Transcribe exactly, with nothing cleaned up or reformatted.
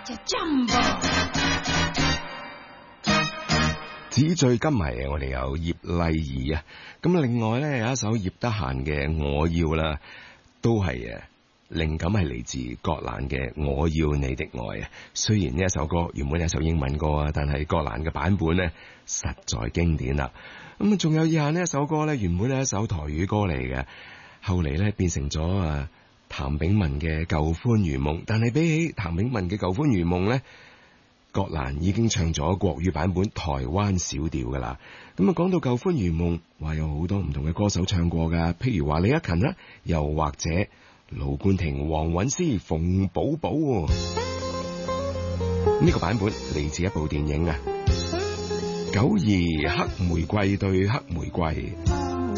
紙醉金迷啊！我哋有葉麗儀啊，咁另外咧有一首葉德嫻嘅《我要》啦，都係啊靈感係嚟自葛蘭嘅《我要你的愛》啊。雖然呢一首歌原本係一首英文歌啊，但係葛蘭嘅版本咧實在經典啦。咁啊，仲有以下呢一首歌咧，原本係一首台語歌嚟嘅，後嚟咧變成咗啊譚炳文嘅《舊歡如夢》，但係比起譚炳文嘅《舊歡如夢》咧，葛蘭已經唱咗國語版本台灣小調噶啦。咁啊，講到舊歡如夢，話有好多唔同嘅歌手唱過噶，譬如話李克勤啦，又或者盧冠廷、黃韻詩、馮寶寶。呢個版本嚟自一部電影啊，《九二黑玫瑰對黑玫瑰》。